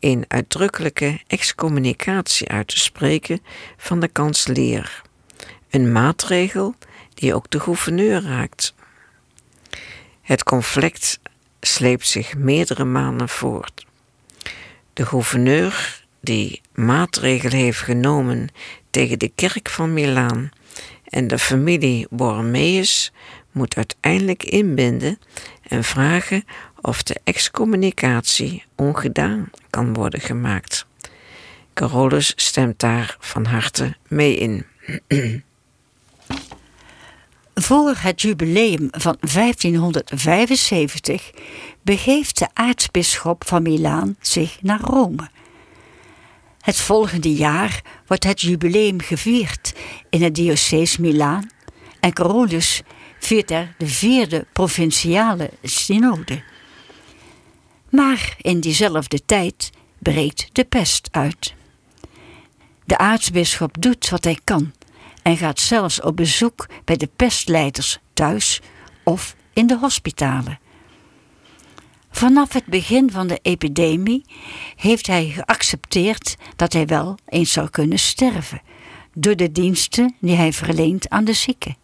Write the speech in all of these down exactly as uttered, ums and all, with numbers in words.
een uitdrukkelijke excommunicatie uit te spreken van de kanselier. Een maatregel die ook de gouverneur raakt. Het conflict sleept zich meerdere maanden voort. De gouverneur, die maatregelen heeft genomen tegen de kerk van Milaan en de familie Borromeus, moet uiteindelijk inbinden en vragen of de excommunicatie ongedaan kan worden gemaakt. Carolus stemt daar van harte mee in. Voor het jubileum van vijftienhonderdvijfenzeventig begeeft de aartsbisschop van Milaan zich naar Rome. Het volgende jaar wordt het jubileum gevierd in het diocese Milaan en Carolus viert er de vierde provinciale synode. Maar in diezelfde tijd breekt de pest uit. De aartsbisschop doet wat hij kan en gaat zelfs op bezoek bij de pestlijders thuis of in de hospitalen. Vanaf het begin van de epidemie heeft hij geaccepteerd dat hij wel eens zou kunnen sterven door de diensten die hij verleent aan de zieken.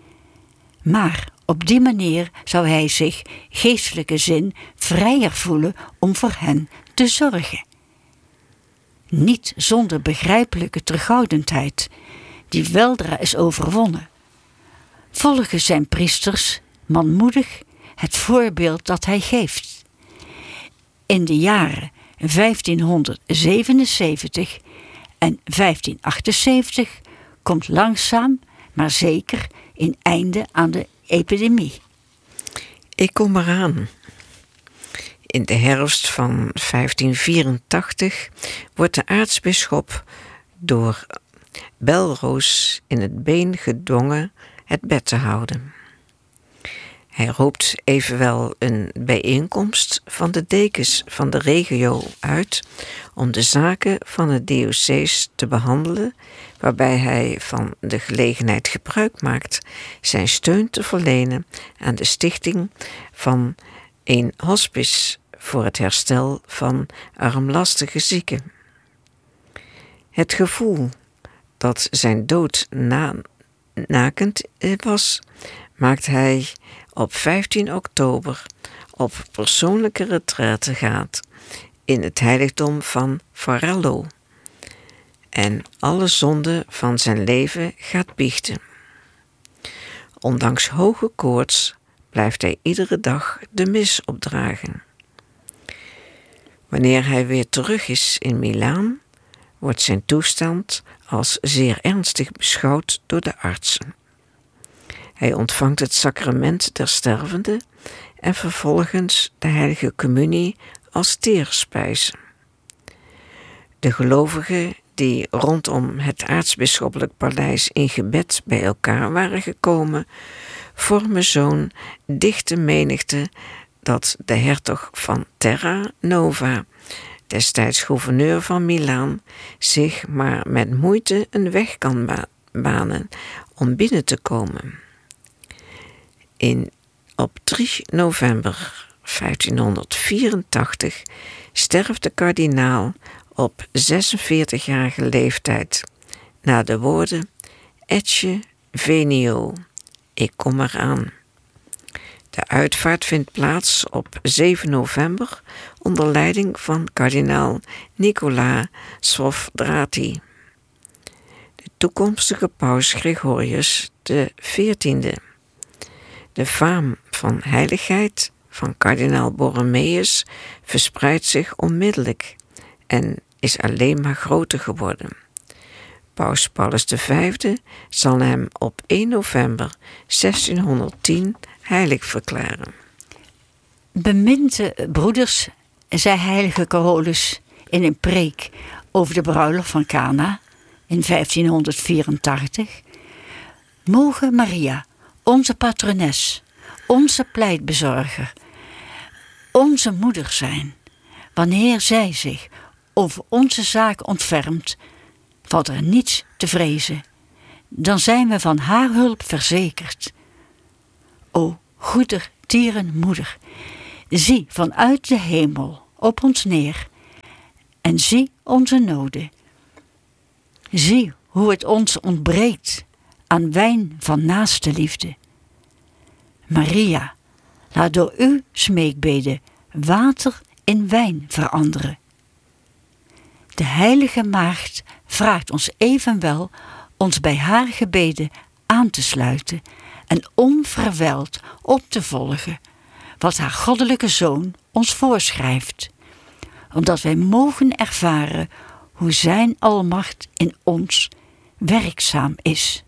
Maar op die manier zou hij zich geestelijke zin vrijer voelen om voor hen te zorgen. Niet zonder begrijpelijke terughoudendheid, die weldra is overwonnen. Volgen zijn priesters manmoedig het voorbeeld dat hij geeft. In de jaren vijftienhonderdzevenenzeventig en vijftienhonderdachtenzeventig komt langzaam, maar zeker een einde aan de epidemie. Ik kom eraan. In de herfst van vijftienhonderdvierentachtig wordt de aartsbisschop door Belroos in het been gedwongen het bed te houden. Hij roept evenwel een bijeenkomst van de dekens van de regio uit om de zaken van het diocese te behandelen, waarbij hij van de gelegenheid gebruik maakt zijn steun te verlenen aan de stichting van een hospice voor het herstel van armlastige zieken. Het gevoel dat zijn dood na, nakend was, maakt hij op vijftien oktober op persoonlijke retraite gaat in het heiligdom van Varallo en alle zonden van zijn leven gaat biechten. Ondanks hoge koorts blijft hij iedere dag de mis opdragen. Wanneer hij weer terug is in Milaan, wordt zijn toestand als zeer ernstig beschouwd door de artsen. Hij ontvangt het sacrament der stervenden en vervolgens de heilige communie als teerspijze. De gelovigen die rondom het aartsbisschoppelijk paleis in gebed bij elkaar waren gekomen, vormen zo'n dichte menigte dat de hertog van Terra Nova, destijds gouverneur van Milaan, zich maar met moeite een weg kan ba- banen om binnen te komen. In, op drie november vijftienhonderdvierentachtig sterft de kardinaal op zesenveertigjarige leeftijd na de woorden Ecce venio, ik kom eraan. De uitvaart vindt plaats op zeven november onder leiding van kardinaal Nicola Sfovdrati. De toekomstige paus Gregorius de veertiende. De faam van heiligheid van kardinaal Borromeus verspreidt zich onmiddellijk en is alleen maar groter geworden. Paus Paulus de Vijfde zal hem op één november zestienhonderdtien heilig verklaren. Beminde broeders, zei heilige Carolus in een preek over de bruiloft van Cana in vijftienhonderdvierentachtig, mogen Maria, onze patrones, onze pleitbezorger, onze moeder zijn. Wanneer zij zich over onze zaak ontfermt, valt er niets te vrezen. Dan zijn we van haar hulp verzekerd. O goedertierenmoeder, zie vanuit de hemel op ons neer en zie onze noden. Zie hoe het ons ontbreekt aan wijn van naaste liefde. Maria, laat door uw smeekbeden water in wijn veranderen. De heilige maagd vraagt ons evenwel ons bij haar gebeden aan te sluiten en onverwijld op te volgen wat haar goddelijke Zoon ons voorschrijft, omdat wij mogen ervaren hoe zijn almacht in ons werkzaam is.